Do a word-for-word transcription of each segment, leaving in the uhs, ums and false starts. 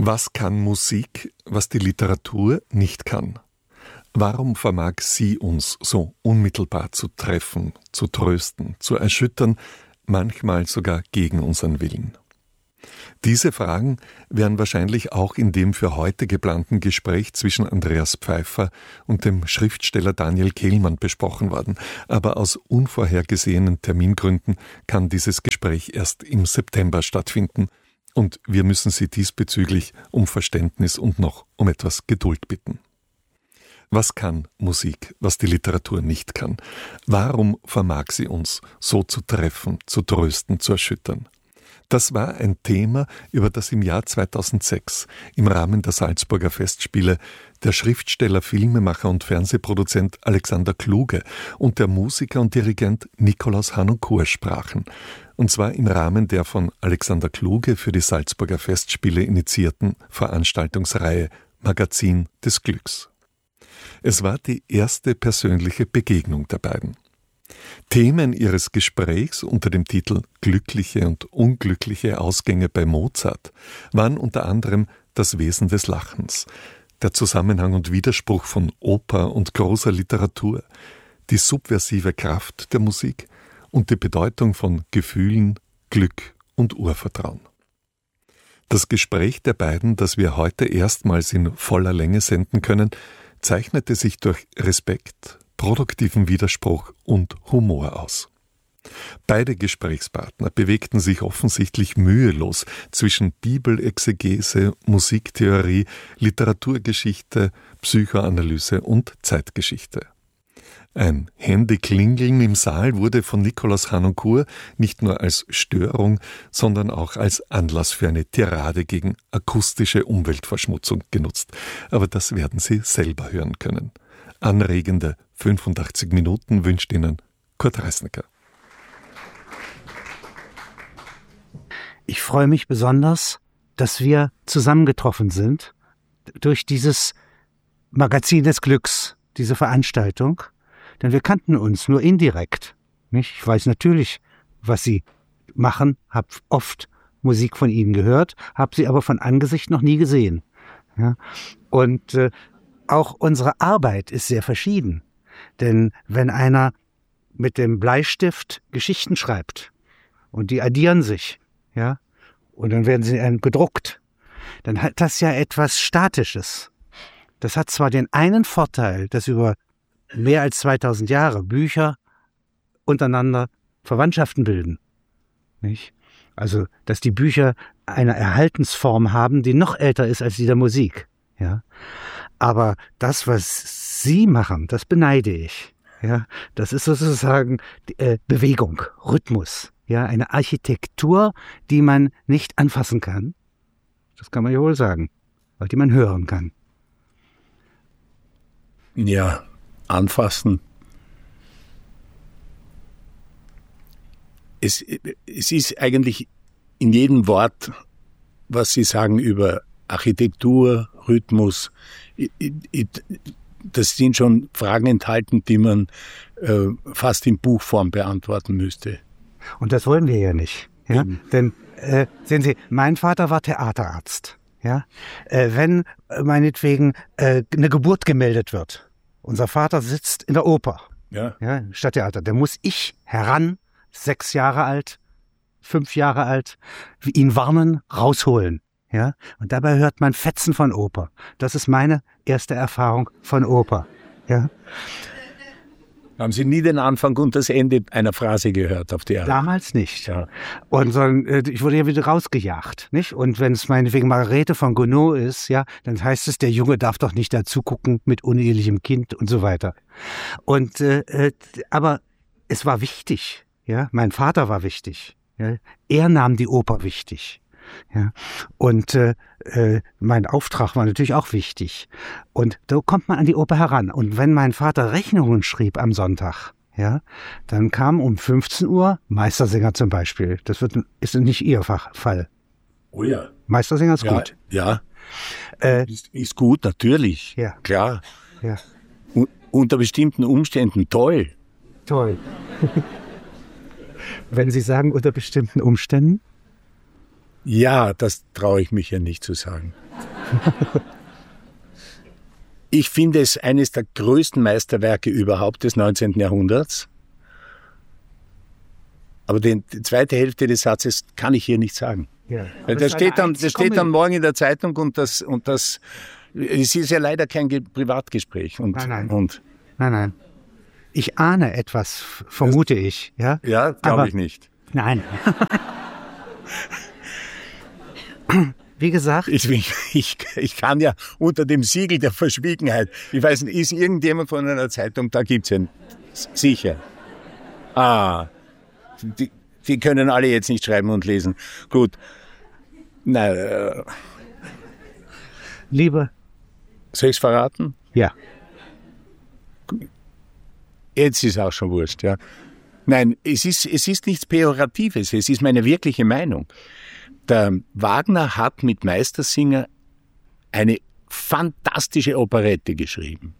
Was kann Musik, was die Literatur nicht kann? Warum vermag sie uns so unmittelbar zu treffen, zu trösten, zu erschüttern, manchmal sogar gegen unseren Willen? Diese Fragen wären wahrscheinlich auch in dem für heute geplanten Gespräch zwischen Andreas Pfeiffer und dem Schriftsteller Daniel Kehlmann besprochen worden. Aber aus unvorhergesehenen Termingründen kann dieses Gespräch erst im September stattfinden. Und wir müssen Sie diesbezüglich um Verständnis und noch um etwas Geduld bitten. Was kann Musik, was die Literatur nicht kann? Warum vermag sie uns so zu treffen, zu trösten, zu erschüttern? Das war ein Thema, über das im Jahr zweitausendsechs im Rahmen der Salzburger Festspiele der Schriftsteller, Filmemacher und Fernsehproduzent Alexander Kluge und der Musiker und Dirigent Nikolaus Harnoncourt sprachen. Und zwar im Rahmen der von Alexander Kluge für die Salzburger Festspiele initiierten Veranstaltungsreihe Magazin des Glücks. Es war die erste persönliche Begegnung der beiden. Themen ihres Gesprächs unter dem Titel »Glückliche und unglückliche Ausgänge bei Mozart« waren unter anderem das Wesen des Lachens, der Zusammenhang und Widerspruch von Oper und großer Literatur, die subversive Kraft der Musik und die Bedeutung von Gefühlen, Glück und Urvertrauen. Das Gespräch der beiden, das wir heute erstmals in voller Länge senden können, zeichnete sich durch Respekt, produktiven Widerspruch und Humor aus. Beide Gesprächspartner bewegten sich offensichtlich mühelos zwischen Bibelexegese, Musiktheorie, Literaturgeschichte, Psychoanalyse und Zeitgeschichte. Ein Handyklingeln im Saal wurde von Nikolaus Harnoncourt nicht nur als Störung, sondern auch als Anlass für eine Tirade gegen akustische Umweltverschmutzung genutzt. Aber das werden Sie selber hören können. Anregende fünfundachtzig Minuten wünscht Ihnen Kurt Reisnecker. Ich freue mich besonders, dass wir zusammengetroffen sind durch dieses Magazin des Glücks, diese Veranstaltung. Denn wir kannten uns nur indirekt. Nicht? Ich weiß natürlich, was Sie machen, habe oft Musik von Ihnen gehört, habe sie aber von Angesicht noch nie gesehen. Ja? Und äh, auch unsere Arbeit ist sehr verschieden. Denn wenn einer mit dem Bleistift Geschichten schreibt und die addieren sich, ja, und dann werden sie gedruckt, dann hat das ja etwas Statisches. Das hat zwar den einen Vorteil, dass über mehr als zweitausend Jahre Bücher untereinander Verwandtschaften bilden, nicht? Also, dass die Bücher eine Erhaltensform haben, die noch älter ist als die der Musik, ja. Aber das, was Sie machen, das beneide ich. Ja, das ist sozusagen äh, Bewegung, Rhythmus, ja, eine Architektur, die man nicht anfassen kann. Das kann man ja wohl sagen, weil die man hören kann. Ja, anfassen. Es, es ist eigentlich in jedem Wort, was Sie sagen über Architektur, Rhythmus, das sind schon Fragen enthalten, die man äh, fast in Buchform beantworten müsste. Und das wollen wir ja nicht. Ja? Mhm. Denn, äh, sehen Sie, mein Vater war Theaterarzt. Ja? Äh, wenn äh, meinetwegen äh, eine Geburt gemeldet wird, unser Vater sitzt in der Oper, ja. Ja, im Stadttheater, da muss ich heran, sechs Jahre alt, fünf Jahre alt, ihn warnen, rausholen. Ja, und dabei hört man Fetzen von Oper. Das ist meine erste Erfahrung von Oper. Ja. Haben Sie nie den Anfang und das Ende einer Phrase gehört auf Theater? Damals nicht. Ja. Und so, ich wurde ja wieder rausgejagt, nicht? Und wenn es meinetwegen Margarete von Gounod ist, ja, dann heißt es, der Junge darf doch nicht dazu gucken mit unehelichem Kind und so weiter. Und äh, aber es war wichtig. Ja, mein Vater war wichtig. Ja. Er nahm die Oper wichtig. Ja, und äh, mein Auftrag war natürlich auch wichtig. Und da kommt man an die Oper heran. Und wenn mein Vater Rechnungen schrieb am Sonntag, ja, dann kam um fünfzehn Uhr Meistersinger zum Beispiel. Das wird, ist nicht Ihr Fall. Oh ja. Meistersinger ist ja, gut. Ja, äh, ist, ist gut, natürlich. Ja. Klar. Ja. U- unter bestimmten Umständen toll. Toll. Wenn Sie sagen, unter bestimmten Umständen? Ja, das traue ich mich ja nicht zu sagen. Ich finde es eines der größten Meisterwerke überhaupt des neunzehnten Jahrhunderts. Aber die, die zweite Hälfte des Satzes kann ich hier nicht sagen. Ja, das steht dann, das steht dann morgen in der Zeitung und das, und das, es ist ja leider kein Ge- Privatgespräch. Und, nein, nein. Und nein, nein. Ich ahne etwas, vermute das, ich. Ja, ja glaube ich nicht. Nein. Wie gesagt. Ich, ich, ich kann ja unter dem Siegel der Verschwiegenheit, ich weiß nicht, ist irgendjemand von einer Zeitung, da gibt es einen, sicher. Ah, die, die können alle jetzt nicht schreiben und lesen. Gut. Na, äh, Liebe. Soll ich es verraten? Ja. Jetzt ist auch schon wurscht, ja. Nein, es ist, es ist nichts Pejoratives, es ist meine wirkliche Meinung. Der Wagner hat mit Meistersinger eine fantastische Operette geschrieben.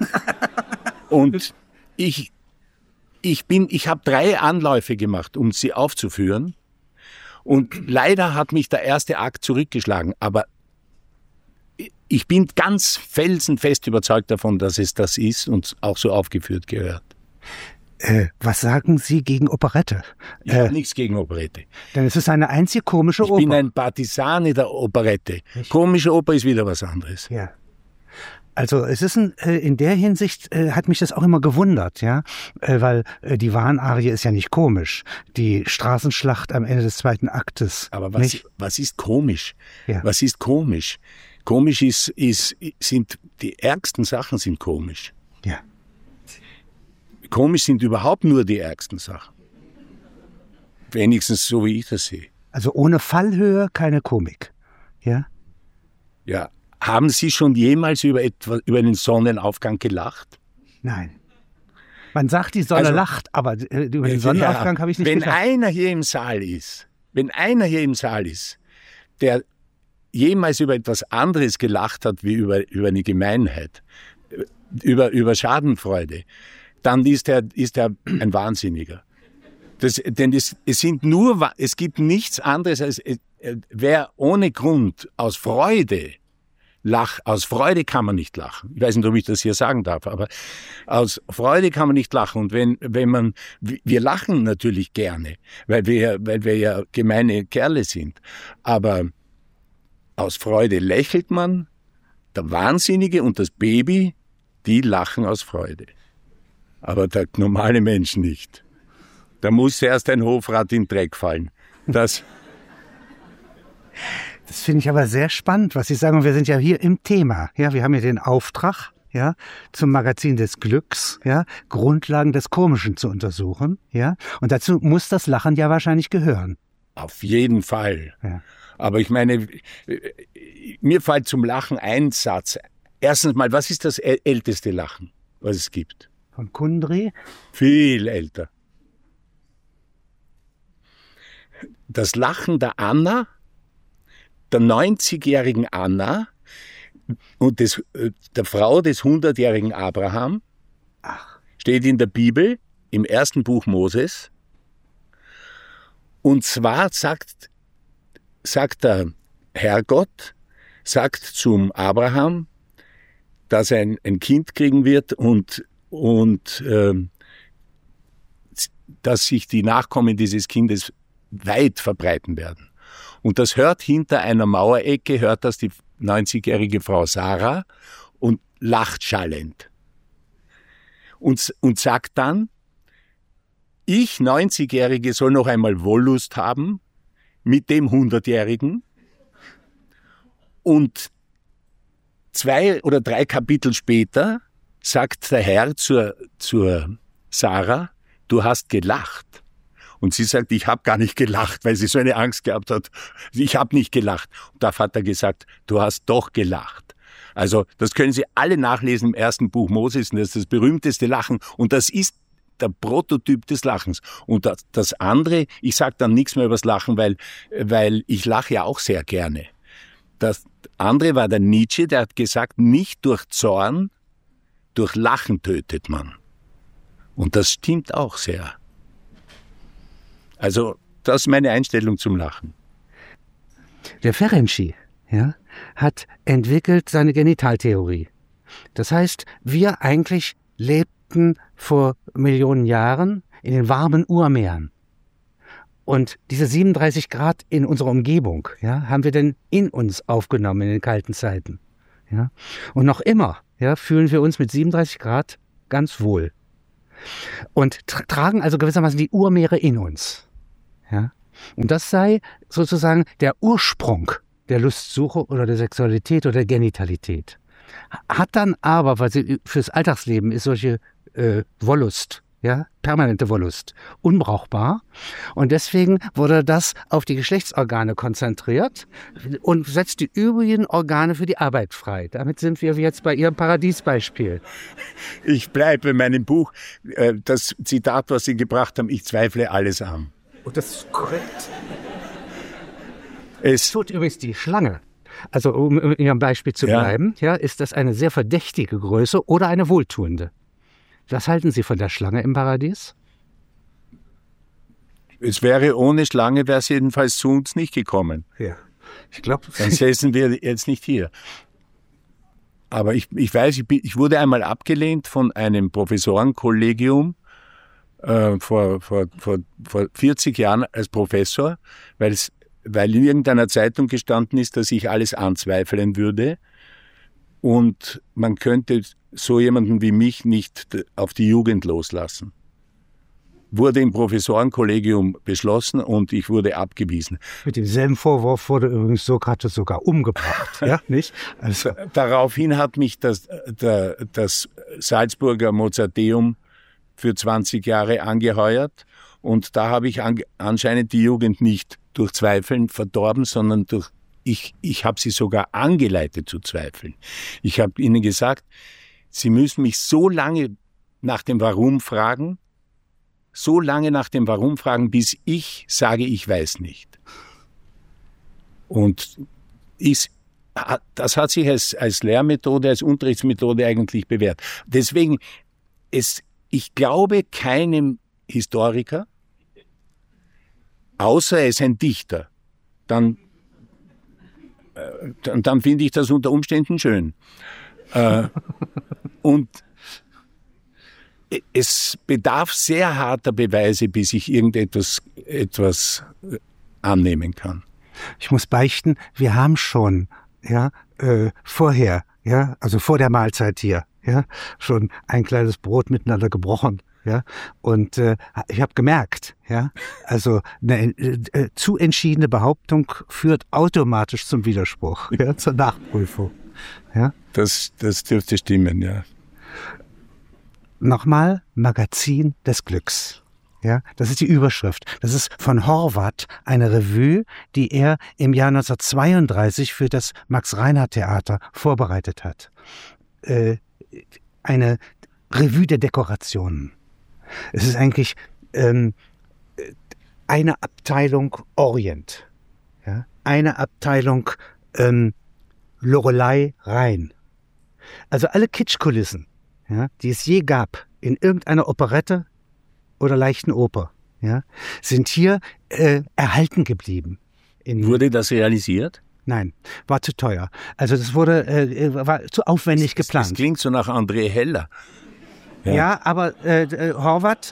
Und ich, ich bin, ich habe drei Anläufe gemacht, um sie aufzuführen. Und leider hat mich der erste Akt zurückgeschlagen. Aber ich bin ganz felsenfest überzeugt davon, dass es das ist und auch so aufgeführt gehört. Äh, was sagen Sie gegen Operette? Ich äh, habe nichts gegen Operette. Denn es ist eine einzig komische ich Oper. Ich bin ein Partisane der Operette. Ich Komische Oper ist wieder was anderes. Ja. Also es ist ein, äh, in der Hinsicht äh, hat mich das auch immer gewundert, ja, äh, weil äh, die Wahnarie ist ja nicht komisch. Die Straßenschlacht am Ende des zweiten Aktes. Aber was, nicht? was ist komisch? Ja. Was ist komisch? Komisch ist, ist, sind die ärgsten Sachen sind komisch. Ja. Komisch sind überhaupt nur die ärgsten Sachen. Wenigstens so, wie ich das sehe. Also ohne Fallhöhe keine Komik. Ja? Ja. Haben Sie schon jemals über, etwa, über den Sonnenaufgang gelacht? Nein. Man sagt, die Sonne also, lacht, aber äh, über den Sonnenaufgang ja, habe ich nicht wenn gelacht. Wenn einer hier im Saal ist, wenn einer hier im Saal ist, der jemals über etwas anderes gelacht hat, wie über, über eine Gemeinheit, über, über Schadenfreude, dann ist er, ist er ein Wahnsinniger. Das, denn es, es sind nur, es gibt nichts anderes als, äh, wer ohne Grund aus Freude lach, aus Freude kann man nicht lachen. Ich weiß nicht, ob ich das hier sagen darf, aber aus Freude kann man nicht lachen. Und wenn, wenn man, wir lachen natürlich gerne, weil wir, weil wir ja gemeine Kerle sind. Aber aus Freude lächelt man, der Wahnsinnige und das Baby, die lachen aus Freude. Aber der normale Mensch nicht. Da muss erst ein Hofrat in den Dreck fallen. Das, das finde ich aber sehr spannend, was Sie sagen. Und wir sind ja hier im Thema. Ja, wir haben ja den Auftrag, ja, zum Magazin des Glücks, ja, Grundlagen des Komischen zu untersuchen, ja. Und dazu muss das Lachen ja wahrscheinlich gehören. Auf jeden Fall. Ja. Aber ich meine, mir fällt zum Lachen ein Satz. Erstens mal, was ist das älteste Lachen, was es gibt? Von Kundry? Viel älter. Das Lachen der Anna, der neunzigjährigen Anna und des, der Frau des hundertjährigen Abraham, Ach. steht in der Bibel, im ersten Buch Moses. Und zwar sagt, sagt der Herrgott, sagt zum Abraham, dass er ein, ein Kind kriegen wird und und äh, dass sich die Nachkommen dieses Kindes weit verbreiten werden. Und das hört hinter einer Mauerecke, hört das die neunzigjährige Frau Sarah und lacht schallend. Und, und sagt dann, ich, neunzigjährige, soll noch einmal Wollust haben mit dem hundertjährigen. Und zwei oder drei Kapitel später sagt der Herr zur, zur Sarah, du hast gelacht. Und sie sagt, ich habe gar nicht gelacht, weil sie so eine Angst gehabt hat. Ich habe nicht gelacht. Und da hat er gesagt, du hast doch gelacht. Also das können Sie alle nachlesen im ersten Buch Moses. Das ist das berühmteste Lachen. Und das ist der Prototyp des Lachens. Und das, das andere, ich sage dann nichts mehr über das Lachen, weil, weil ich lache ja auch sehr gerne. Das andere war der Nietzsche, der hat gesagt, nicht durch Zorn, durch Lachen tötet man. Und das stimmt auch sehr. Also, das ist meine Einstellung zum Lachen. Der Ferenczi, ja, hat entwickelt seine Genitaltheorie. Das heißt, wir eigentlich lebten vor Millionen Jahren in den warmen Urmeeren. Und diese siebenunddreißig Grad in unserer Umgebung, ja, haben wir denn in uns aufgenommen in den kalten Zeiten. Ja. Und noch immer, ja, fühlen wir uns mit siebenunddreißig Grad ganz wohl. Und tra- tragen also gewissermaßen die Urmeere in uns. Ja. Und das sei sozusagen der Ursprung der Lustsuche oder der Sexualität oder der Genitalität. Hat dann aber, weil sie fürs Alltagsleben ist solche äh, Wollust, ja, permanente Wollust, unbrauchbar. Und deswegen wurde das auf die Geschlechtsorgane konzentriert und setzt die übrigen Organe für die Arbeit frei. Damit sind wir jetzt bei Ihrem Paradiesbeispiel. Ich bleibe in meinem Buch, äh, das Zitat, was Sie gebracht haben, ich zweifle alles an. Und das ist korrekt. Es tut übrigens die Schlange. Also um in Ihrem Beispiel zu Ja. bleiben, ja, ist das eine sehr verdächtige Größe oder eine wohltuende? Was halten Sie von der Schlange im Paradies? Es wäre ohne Schlange, wäre es jedenfalls zu uns nicht gekommen. Ja. Ich glaube, Dann säßen wir jetzt nicht hier. Aber ich, ich weiß, ich, bin, ich wurde einmal abgelehnt von einem Professorenkollegium äh, vor, vor, vor, vor vierzig Jahren als Professor, weil, es, weil in irgendeiner Zeitung gestanden ist, dass ich alles anzweifeln würde. Und man könnte so jemanden wie mich nicht auf die Jugend loslassen. Wurde im Professorenkollegium beschlossen und ich wurde abgewiesen. mit demselben Vorwurf wurde übrigens Sokrates sogar umgebracht, ja, nicht? Also, Daraufhin hat mich das, der, das Salzburger Mozarteum für zwanzig Jahre angeheuert und da habe ich an, anscheinend die Jugend nicht durch Zweifeln verdorben, sondern durch ich, ich habe sie sogar angeleitet zu zweifeln. Ich habe ihnen gesagt, sie müssen mich so lange nach dem Warum fragen, so lange nach dem Warum fragen, bis ich sage, ich weiß nicht. Und ich, das hat sich als, als Lehrmethode, als Unterrichtsmethode eigentlich bewährt. Deswegen, es, ich glaube keinem Historiker, außer er ist ein Dichter, dann, äh, dann, dann finde ich das unter Umständen schön. Äh, und es bedarf sehr harter Beweise, bis ich irgendetwas etwas annehmen kann. ich muss beichten, wir haben schon, ja, äh, vorher, ja, also vor der Mahlzeit hier, ja, schon ein kleines Brot miteinander gebrochen. Ja, und äh, ich habe gemerkt, ja, also eine äh, zu entschiedene Behauptung führt automatisch zum Widerspruch, ja, zur Nachprüfung. Ja. Das, das dürfte stimmen, ja. Nochmal Magazin des Glücks. Ja, das ist die Überschrift. Das ist von Horvath eine Revue, die er im Jahr neunzehnhundertzweiunddreißig für das Max-Reinhardt-Theater vorbereitet hat. Äh, eine Revue der Dekorationen. Es ist eigentlich ähm, eine Abteilung Orient, ja? Eine Abteilung ähm, Lorelei Rhein. Also alle Kitschkulissen, ja, die es je gab in irgendeiner Operette oder leichten Oper, ja, sind hier äh, erhalten geblieben. In, Wurde das realisiert? Nein, war zu teuer. Also das wurde äh, war zu aufwendig Das, geplant. das klingt so nach André Heller. Ja, ja aber äh, äh, Horvath,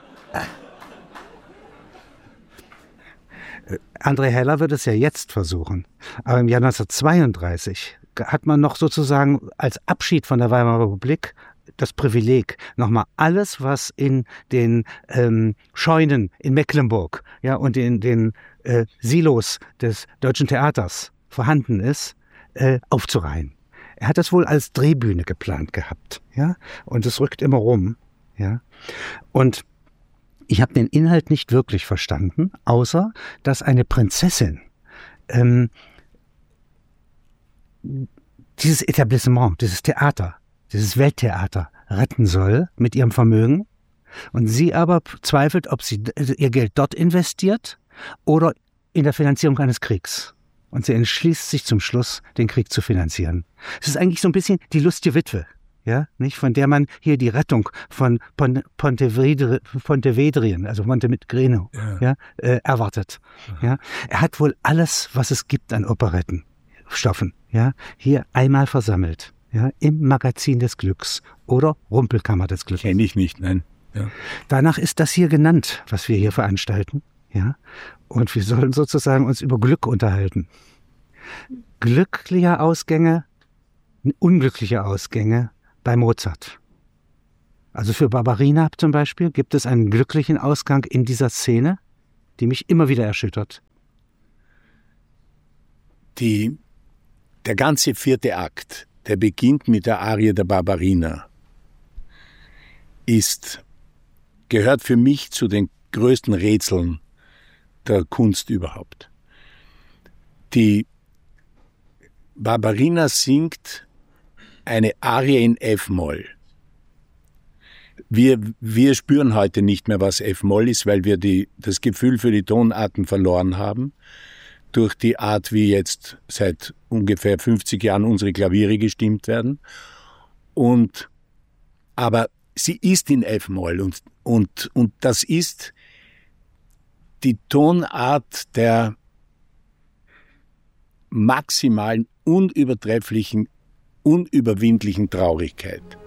äh, André Heller wird es ja jetzt versuchen. Aber im Jahr neunzehnhundertzweiunddreißig hat man noch sozusagen als Abschied von der Weimarer Republik das Privileg, nochmal alles, was in den ähm, Scheunen in Mecklenburg, ja, und in den äh, Silos des Deutschen Theaters vorhanden ist, äh, aufzureihen. Er hat das wohl als Drehbühne geplant gehabt, ja, und es rückt immer rum, ja. Und ich habe den Inhalt nicht wirklich verstanden, außer dass eine Prinzessin ähm, dieses Etablissement, dieses Theater, dieses Welttheater retten soll mit ihrem Vermögen und sie aber zweifelt, ob sie ihr Geld dort investiert oder in der Finanzierung eines Kriegs. Und sie entschließt sich zum Schluss, den Krieg zu finanzieren. Es ist eigentlich so ein bisschen die lustige Witwe, ja, nicht, von der man hier die Rettung von Pontevedrien, Pontevedrien also Montenegrino, ja, ja äh, erwartet. Ja. Er hat wohl alles, was es gibt an Operetten. Stoffen, ja, hier einmal versammelt, ja, im Magazin des Glücks oder Rumpelkammer des Glücks. Kenne ich nicht, nein. Ja. Danach ist das hier genannt, was wir hier veranstalten, ja, und wir sollen sozusagen uns über Glück unterhalten. Glückliche Ausgänge, unglückliche Ausgänge bei Mozart. Also für Barberina zum Beispiel gibt es einen glücklichen Ausgang in dieser Szene, die mich immer wieder erschüttert. Die, der ganze vierte Akt, der beginnt mit der Arie der Barberina, ist, gehört für mich zu den größten Rätseln der Kunst überhaupt. Die Barberina singt eine Arie in F-Moll. Wir, wir spüren heute nicht mehr, was F-Moll ist, weil wir die, das Gefühl für die Tonarten verloren haben, durch die Art, wie jetzt seit ungefähr fünfzig Jahren unsere Klaviere gestimmt werden. Und, aber sie ist in F-Moll und, und, und das ist die Tonart der maximalen, unübertrefflichen, unüberwindlichen Traurigkeit.